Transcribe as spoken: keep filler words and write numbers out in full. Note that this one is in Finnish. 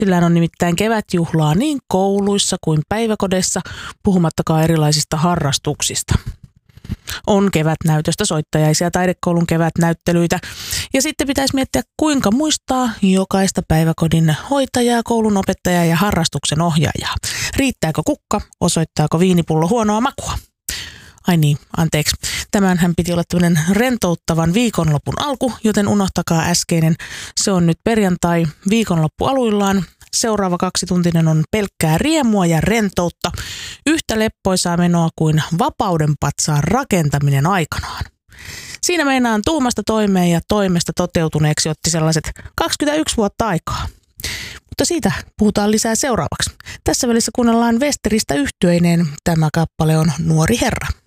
Sillään on nimittäin kevätjuhlaa niin kouluissa kuin päiväkodeissa, puhumattakaan erilaisista harrastuksista. On kevätnäytöstä, soittajaisia, taidekoulun kevätnäyttelyitä. Ja sitten pitäisi miettiä, kuinka muistaa jokaista päiväkodin hoitajaa, koulun opettajaa ja harrastuksen ohjaajaa. Riittääkö kukka, osoittaako viinipullo huonoa makua? Ai niin, anteeksi. Tämänhän piti olla tämmöinen rentouttavan viikonlopun alku, joten unohtakaa äskeinen. Se on nyt perjantai viikonloppu aluillaan. Seuraava kaksituntinen on pelkkää riemua ja rentoutta. Yhtä leppoisaa menoa kuin vapauden patsaan rakentaminen aikanaan. Siinä meinaan tuumasta toimeen ja toimesta toteutuneeksi otti sellaiset kaksikymmentäyksi vuotta aikaa. Mutta siitä puhutaan lisää seuraavaksi. Tässä välissä kuunnellaan Westeristä yhtyeineen. Tämä kappale on Nuori herra.